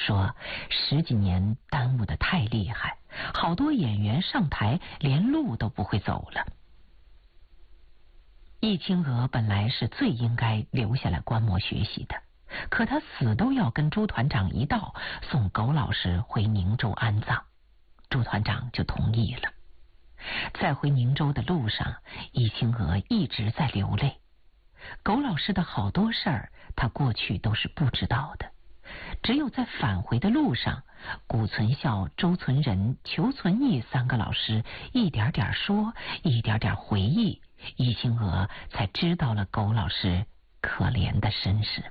说10几年耽误得太厉害，好多演员上台连路都不会走了。易清娥本来是最应该留下来观摩学习的，可他死都要跟朱团长一道送苟老师回宁州安葬，朱团长就同意了。在回宁州的路上，易清娥一直在流泪。苟老师的好多事儿，他过去都是不知道的，只有在返回的路上，谷存孝、周存仁、裘存义3个老师一点点说，一点点回忆，易清娥才知道了苟老师可怜的身世。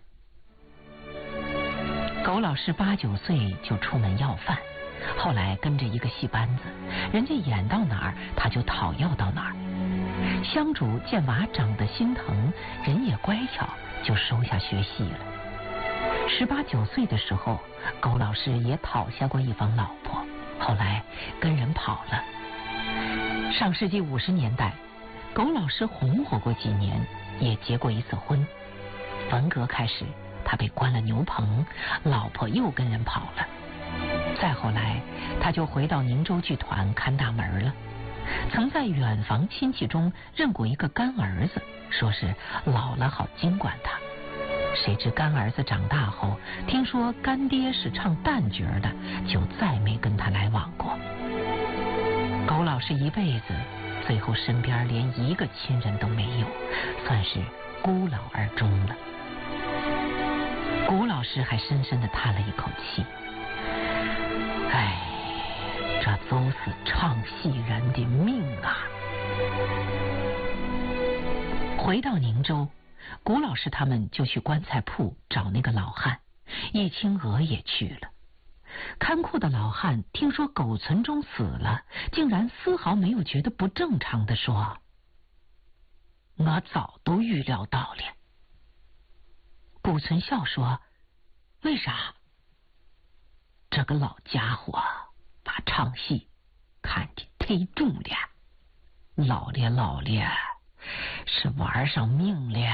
苟老师8、9岁就出门要饭，后来跟着一个戏班子，人家演到哪儿他就讨要到哪儿。香主见娃长得心疼，人也乖巧，就收下学戏了。18、9岁的时候，苟老师也讨下过一房老婆，后来跟人跑了。上世纪50年代，苟老师红火过几年，也结过一次婚。文革开始，他被关了牛棚，老婆又跟人跑了。再后来，他就回到宁州剧团看大门了。曾在远房亲戚中认过一个干儿子，说是老了好经管他。谁知干儿子长大后，听说干爹是唱旦角的，就再没跟他来往过。苟老师一辈子，最后身边连一个亲人都没有，算是孤老而终了。谷老师还深深地叹了一口气，哎，这都是唱戏人的命啊。回到宁州，谷老师他们就去棺材铺找那个老汉，易清娥也去了。看库的老汉听说苟存忠死了，竟然丝毫没有觉得不正常地说：“我早都预料到了。”谷存孝说：“为啥？”这个老家伙把唱戏看得忒重了，老了是玩上命了。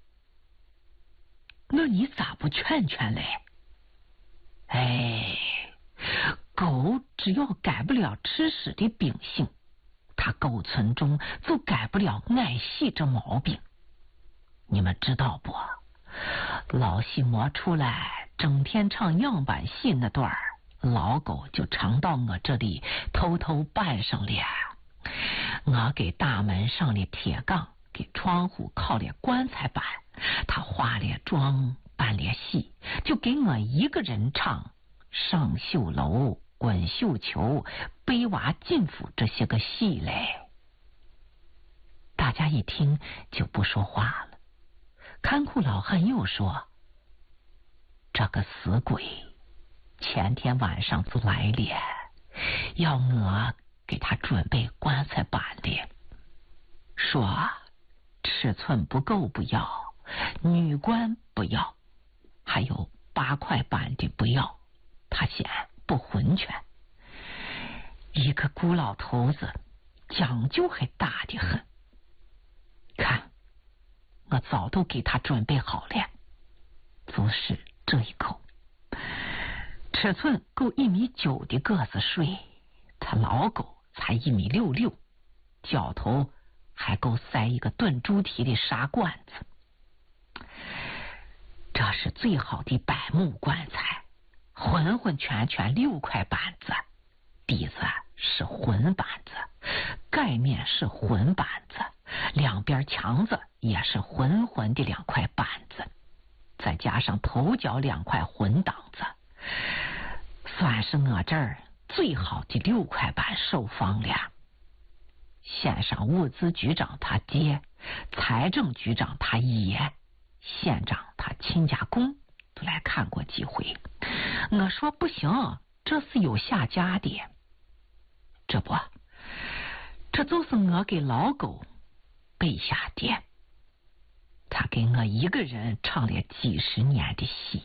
那你咋不劝劝嘞？哎，狗只要改不了吃屎的秉性，他苟存忠就改不了爱戏这毛病。你们知道不？老戏磨出来，整天唱样板戏那段，老狗就常到我这里偷偷扮上了。我给大门上了铁杠，给窗户靠了棺材板，他化了妆扮了戏，就给我一个人唱上绣楼、滚绣球、背娃进府这些个戏嘞。大家一听就不说话了。看库老汉又说：“这个死鬼前天晚上就来了，要我给他准备棺材板的，说尺寸不够不要，女棺不要，还有8块板的不要，他嫌不浑全。一个孤老头子讲究还大得很，看我早都给他准备好了，就是这一口，尺寸够1.9米的个子睡，他老狗才1.66米，脚头还够塞一个炖猪蹄的沙罐子。这是最好的柏木棺材，浑浑全全6块板子，底子是混板子，盖面是混板子，两边墙子也是浑浑的2块板子，再加上头脚2块混档子，算是我这儿最好的6块板售方了。县上物资局长他爹，财政局长他爷，县长他亲家公都来看过几回。我说不行，这是有下家的。这不，这就是我给老狗备下的。他给我一个人唱了几10年的戏，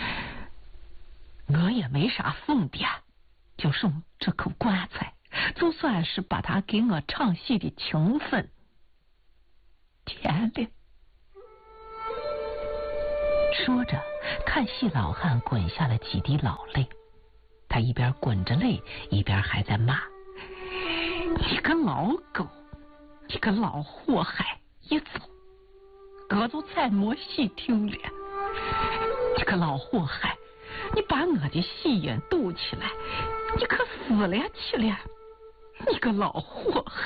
我也没啥俸的，就送这口棺材，就算是把他给我唱戏的情分填了。 说着，看戏老汉滚下了几滴老泪。他一边滚着泪，一边还在骂：“你个老狗，你个老祸害！一走，哥就再没戏听了。你个老祸害，你把我的戏眼堵起来，你可死了去了！你个老祸害！”